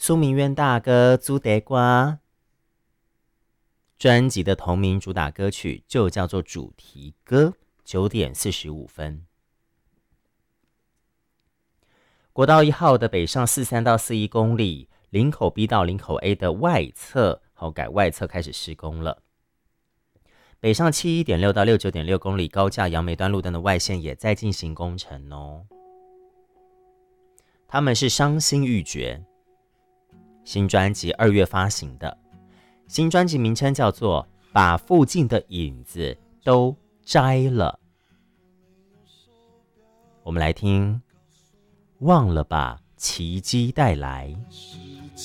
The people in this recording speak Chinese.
苏明渊大哥朱德瓜。专辑的同名主打歌曲就叫做主题歌。9点45分。国道1号的北上43到41公里，林口 B 到林口 A 的外侧，改外侧开始施工了。北上71.6到69.6公里，高架杨梅端路灯的外线也在进行工程哦。他们是伤心欲绝，新专辑2月发行的，新专辑名称叫做《把附近的影子都摘了》。我们来听，忘了把奇迹带来。